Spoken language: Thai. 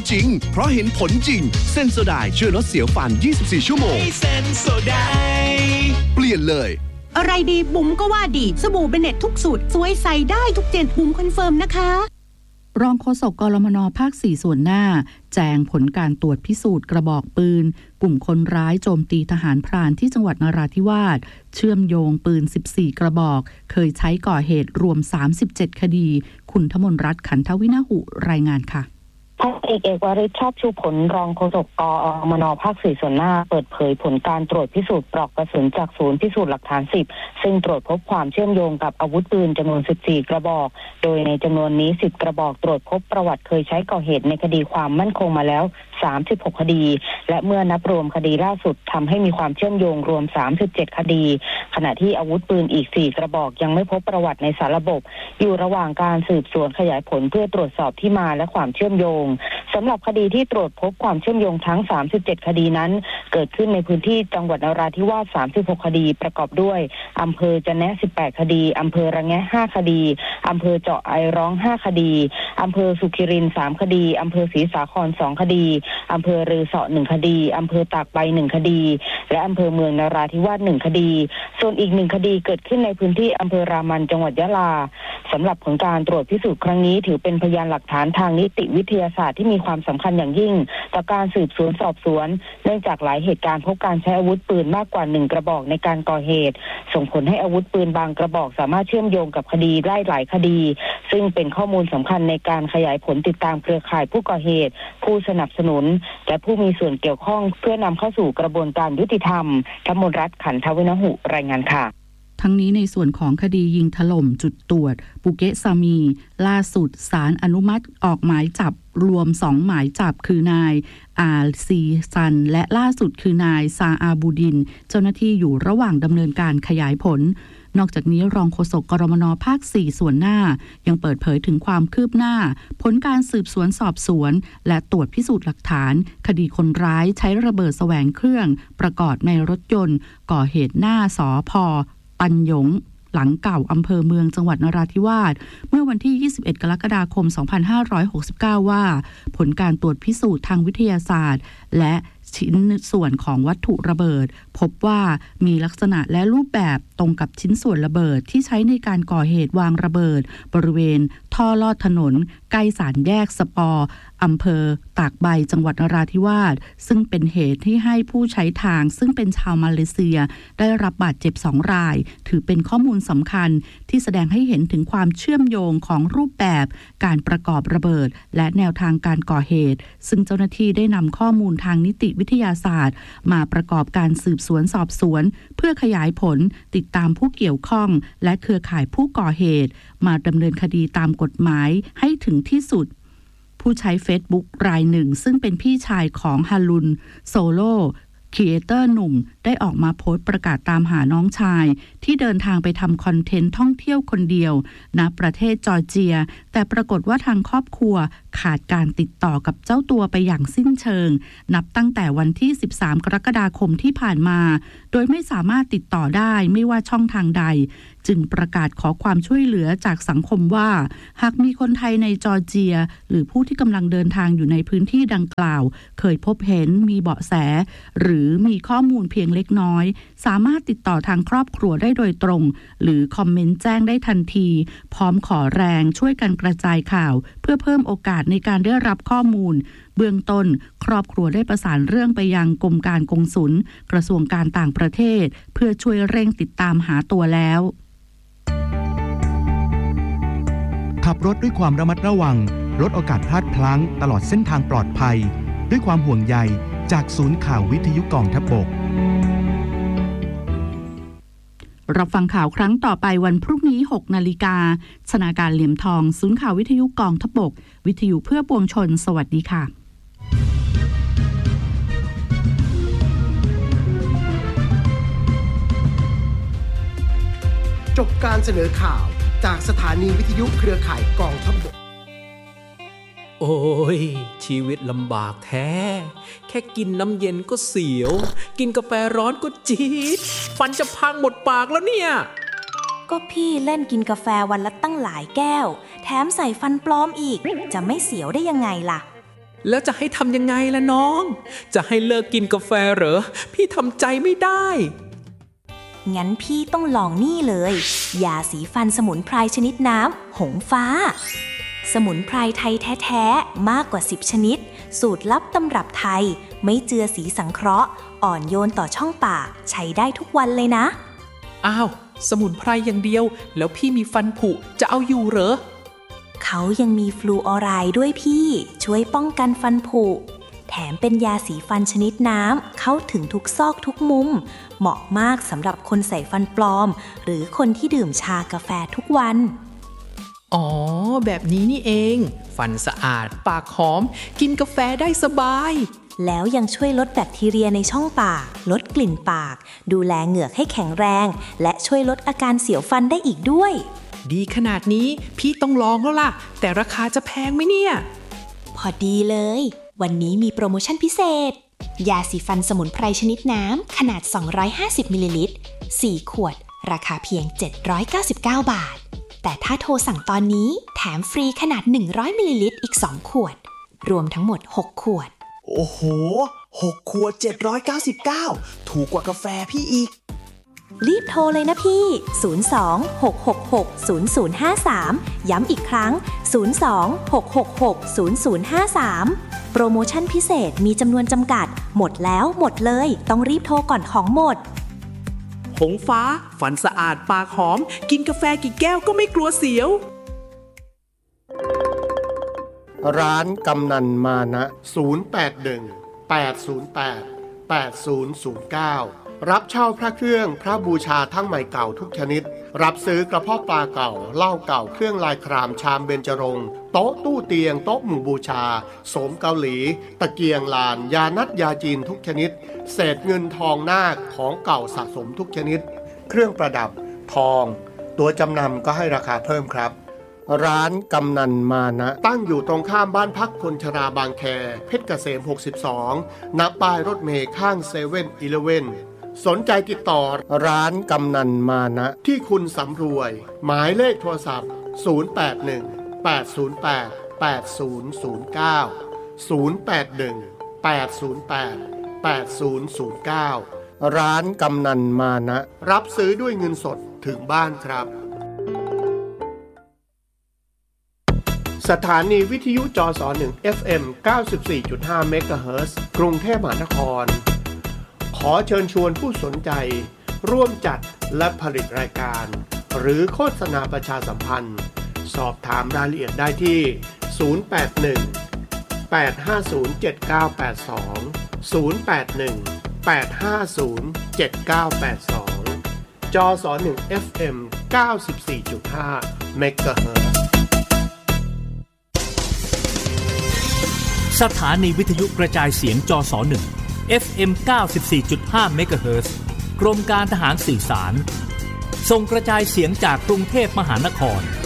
จริงเพราะเห็นผลจริงเซนโซไดช่วยลดเสียวฟัน24ชั่วโมงเซนโซไดเปลี่ยนเลยอะไรดีบุ๋มก็ว่าดีสบู่เบเน็ตทุกสูตรสวยใสได้ทุกเจนบุ๋มคอนเฟิร์มนะคะรองโฆษกกลมน.ภาค 4 ส่วนหน้าแจงผลการตรวจพิสูจน์กระบอกปืนกลุ่มคนร้ายโจมตีทหารพรานที่จังหวัดนราธิวาสเชื่อมโยงปืน14กระบอกเคยใช้ก่อเหตุรวม37คดีคุณธมนรัตน์ขันทวินาหุรายงานค่ะพันเอกวริศ ชอบชูผลรองโฆษกกอมน.ภาค 4 ส่วนหน้าเปิดเผยผลการตรวจพิสูจน์ปลอกกระสุนจากศูนย์พิสูจน์หลักฐาน10ซึ่งตรวจพบความเชื่อมโยงกับอาวุธปืนจำนวน14กระบอกโดยในจำนวนนี้10กระบอกตรวจพบประวัติเคยใช้ก่อเหตุในคดีความมั่นคงมาแล้ว36คดีและเมื่อนับรวมคดีล่าสุดทำให้มีความเชื่อมโยงรวม37คดีขณะที่อาวุธปืนอีก4กระบอกยังไม่พบประวัติในสารระบบอยู่ระหว่างการสืบสวนขยายผลเพื่อตรวจสอบที่มาและความเชื่อมโยงสำหรับคดีที่ตรวจพบความเชื่อมโยงทั้ง37คดีนั้นเกิดขึ้นในพื้นที่จังหวัดนราธิวาส36คดีประกอบด้วยอำเภอจะแนะ18คดีอำเภอระแงะ5คดีอำเภอเจาะไอร้อง5คดีอำเภอสุขิรินทร์3คดีอำเภอศรีสาคร2คดีอำเภอรือเสาะ1คดีอำเภอตากใบ1คดีและอำเภอเมืองนราธิวาส1คดีส่วนอีก1คดีเกิดขึ้นในพื้นที่อำเภอรามันจังหวัดยะลาสำหรับผลการตรวจพิสูจน์ครั้งนี้ถือเป็นพยานหลักฐานทางนิติวิทยาศาสตร์ที่มีความสำคัญอย่างยิ่งต่อการสืบสวนสอบสวนเนื่องจากหลายเหตุการณ์พบการใช้อาวุธปืนมากกว่า1กระบอกในการก่อเหตุส่งผลให้อาวุธปืนบางกระบอกสามารถเชื่อมโยงกับคดีได้หลายคดีซึ่งเป็นข้อมูลสำคัญในการขยายผลติดตามเครือข่ายผู้ก่อเหตุผู้สนับสนุนและผู้มีส่วนเกี่ยวข้องเพื่อนำเข้าสู่กระบวนการยุติธรรมธมนรัตน์ขันทวินาหุรายงานค่ะทั้งนี้ในส่วนของคดียิงถล่มจุดตรวจปุเกะซามีล่าสุดศาลอนุมัติออกหมายจับรวม2หมายจับคือนายอาซีซันและล่าสุดคือนายซาอาบูดินเจ้าหน้าที่อยู่ระหว่างดำเนินการขยายผลนอกจากนี้รองโฆษกกรมน.ภาค 4 ส่วนหน้ายังเปิดเผยถึงความคืบหน้าผลการสืบสวนสอบสวนและตรวจพิสูจน์หลักฐานคดีคนร้ายใช้ระเบิดแสวงเครื่องประกอบในรถยนต์ก่อเหตุหน้าสภ.ปัญหยงหลังเก่าอำเภอเมืองจังหวัดนราธิวาสเมื่อวันที่21กรกฎาคม2569ว่าผลการตรวจพิสูจน์ทางวิทยาศาสตร์และชิ้นส่วนของวัตถุระเบิดพบว่ามีลักษณะและรูปแบบตรงกับชิ้นส่วนระเบิดที่ใช้ในการก่อเหตุวางระเบิดบริเวณท่อลอดถนนใกล้สามแยกสปออำเภอตากใบจังหวัดนราธิวาสซึ่งเป็นเหตุที่ให้ผู้ใช้ทางซึ่งเป็นชาวมาเลเซียได้รับบาดเจ็บ2รายถือเป็นข้อมูลสำคัญที่แสดงให้เห็นถึงความเชื่อมโยงของรูปแบบการประกอบระเบิดและแนวทางการก่อเหตุซึ่งเจ้าหน้าที่ได้นำข้อมูลทางนิติวิทยาศาสตร์มาประกอบการสืบสวนสอบสวนเพื่อขยายผลติดตามผู้เกี่ยวข้องและเครือข่ายผู้ก่อเหตุมาดำเนินคดีตามกฎหมายให้ถึงที่สุดผู้ใช้ Facebook รายหนึ่งซึ่งเป็นพี่ชายของฮารุนโซโลครีเอเตอร์หนุ่มได้ออกมาโพสต์ประกาศตามหาน้องชายที่เดินทางไปทำคอนเทนต์ท่องเที่ยวคนเดียวณประเทศจอร์เจียแต่ปรากฏว่าทางครอบครัวขาดการติดต่อกับเจ้าตัวไปอย่างสิ้นเชิงนับตั้งแต่วันที่13กรกฎาคมที่ผ่านมาโดยไม่สามารถติดต่อได้ไม่ว่าช่องทางใดจึงประกาศขอความช่วยเหลือจากสังคมว่าหากมีคนไทยในจอร์เจียหรือผู้ที่กำลังเดินทางอยู่ในพื้นที่ดังกล่าวเคยพบเห็นมีเบาะแสหรือมีข้อมูลเพียงเล็กน้อยสามารถติดต่อทางครอบครัวได้โดยตรงหรือคอมเมนต์แจ้งได้ทันทีพร้อมขอแรงช่วยกันกระจายข่าวเพื่อเพิ่มโอกาสในการได้รับข้อมูลเบื้องต้นครอบครัวได้ประสานเรื่องไปยังกรมการกงสุลกระทรวงการต่างประเทศเพื่อช่วยเร่งติดตามหาตัวแล้วขับรถด้วยความระมัดระวังลดโอกาสพลาดพลั้งตลอดเส้นทางปลอดภัยด้วยความห่วงใยจากศูนย์ข่าววิทยุกองทัพบกรับฟังข่าวครั้งต่อไปวันพรุ่งนี้ 6 นาฬิกาชนาการเหลี่ยมทองศูนย์ข่าววิทยุกองทัพบกวิทยุเพื่อปวงชนสวัสดีค่ะจบการเสนอข่าวจากสถานีวิทยุเครือข่ายกองทัพบกโอ้ยชีวิตลำบากแท้แค่กินน้ำเย็นก็เสียวกินกาแฟร้อนก็จี๊ดฟันจะพังหมดปากแล้วเนี่ยก็พี่เล่นกินกาแฟวันละตั้งหลายแก้วแถมใส่ฟันปลอมอีกจะไม่เสียวได้ยังไงล่ะแล้วจะให้ทำยังไงล่ะน้องจะให้เลิกกินกาแฟเหรอพี่ทำใจไม่ได้งั้นพี่ต้องลองนี่เลยยาสีฟันสมุนไพรชนิดน้ำหงฟ้าสมุนไพรไทยแท้ๆมากกว่า10ชนิดสูตรลับตำรับไทยไม่เจือสีสังเคราะห์อ่อนโยนต่อช่องปากใช้ได้ทุกวันเลยนะอ้าวสมุนไพรอย่างเดียวแล้วพี่มีฟันผุจะเอาอยู่เหรอเขายังมีฟลูออไรด์ด้วยพี่ช่วยป้องกันฟันผุแถมเป็นยาสีฟันชนิดน้ำเข้าถึงทุกซอกทุกมุมเหมาะมากสำหรับคนใส่ฟันปลอมหรือคนที่ดื่มชากาแฟทุกวันอ๋อแบบนี้นี่เองฟันสะอาดปากหอมกินกาแฟได้สบายแล้วยังช่วยลดแบคทีเรียในช่องปากลดกลิ่นปากดูแลเหงือกให้แข็งแรงและช่วยลดอาการเสียวฟันได้อีกด้วยดีขนาดนี้พี่ต้องลองแล้วล่ะแต่ราคาจะแพงไหมเนี่ยพอดีเลยวันนี้มีโปรโมชั่นพิเศษยาสีฟันสมุนไพรชนิดน้ำขนาด250มิลลิลิตร4ขวดราคาเพียง799 บาทแต่ถ้าโทรสั่งตอนนี้แถมฟรีขนาด100มิลลิลิตรอีก2ขวดรวมทั้งหมด6ขวดโอ้โห6ขวด799ถูกกว่ากาแฟพี่อีกรีบโทรเลยนะพี่02-666-0053ย้ำอีกครั้ง02-666-0053โปรโมชั่นพิเศษมีจำนวนจำกัดหมดแล้วหมดเลยต้องรีบโทรก่อนของหมดหงฟ้าฟันสะอาดปากหอมกินกาแฟกี่แก้วก็ไม่กลัวเสียวร้านกำนันมานะ081-808-8009รับเช่าพระเครื่องพระบูชาทั้งใหม่เก่าทุกชนิดรับซื้อกระเพาะปลาเก่าเหล้าเก่าเครื่องลายครามชามเบญจรงค์โต๊ะตู้เตียงโต๊ะหมู่บูชาโสมเกาหลีตะเกียงลานยานัดยาจีนทุกชนิดเศษเงินทองนาคของเก่าสะสมทุกชนิดเครื่องประดับทองตัวจำนำก็ให้ราคาเพิ่มครับร้านกำนันมานะตั้งอยู่ตรงข้ามบ้านพักคนชราบางแคเพชรเกษม62ณป้ายรถเมล์ข้าง7-Elevenสนใจติดต่อร้านกำนันมานะที่คุณสำรวยหมายเลขโทรศัพท์081-808-8009 ร้านกำนันมานะรับซื้อด้วยเงินสดถึงบ้านครับสถานีวิทยุจส1 FM 94.5 เมกะเฮิรตซ์กรุงเทพมหานครขอเชิญชวนผู้สนใจร่วมจัดและผลิตรายการหรือโฆษณาประชาสัมพันธ์สอบถามรายละเอียดได้ที่081-850-7982 081-850-7982 จส1 FM 94.5 เมกะเฮิรตซ์สถานีวิทยุกระจายเสียงจส1 FM 94.5 เมกะเฮิรตซ์กรมการทหารสื่อสารส่งกระจายเสียงจากกรุงเทพมหานคร